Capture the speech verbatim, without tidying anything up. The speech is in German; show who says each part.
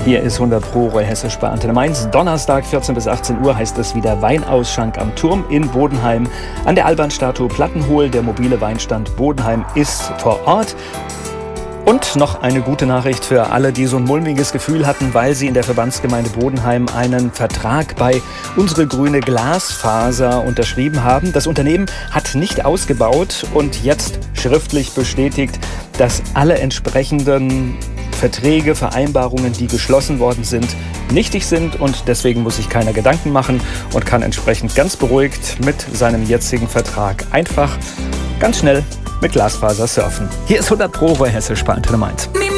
Speaker 1: Hier ist hundert Pro Roy Hessisch bei Antenne Mainz. Donnerstag vierzehn bis achtzehn Uhr heißt es wieder Weinausschank am Turm in Bodenheim. An der Alban-Statue Plattenhohl, der mobile Weinstand Bodenheim ist vor Ort. Und noch eine gute Nachricht für alle, die so ein mulmiges Gefühl hatten, weil sie in der Verbandsgemeinde Bodenheim einen Vertrag bei Unsere Grüne Glasfaser unterschrieben haben. Das Unternehmen hat nicht ausgebaut und jetzt schriftlich bestätigt, dass alle entsprechenden Verträge, Vereinbarungen, die geschlossen worden sind, nichtig sind und deswegen muss sich keiner Gedanken machen und kann entsprechend ganz beruhigt mit seinem jetzigen Vertrag einfach ganz schnell mit Glasfaser surfen. Hier ist hundert Pro Roy Hessisch bei Antenne Mainz.